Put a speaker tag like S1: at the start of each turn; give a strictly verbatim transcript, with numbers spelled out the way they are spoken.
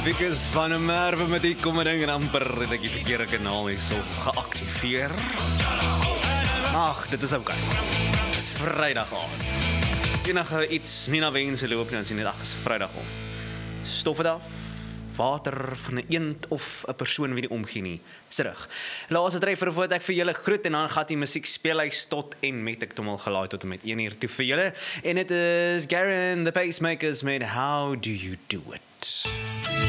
S1: Fikus van 'n Merwe met die kommering en amper het ek die verkeerde kanaal hier so geaktiveer. Ag, dit is oukei. Dit is Vrydag aand. Enige iets nie na wense loop nie, dan sien net ag, is Vrydag om. Stof het af, water van 'n eend of 'n persoon wie nie omgee nie. Terug. Laaste treffer voordat ek vir julle groet en dan gaan die musiek speelhuis tot en met ek hom al gelaai tot en met een uur toe vir julle. En dit is Garen the Pacemakers met How Do You Do It?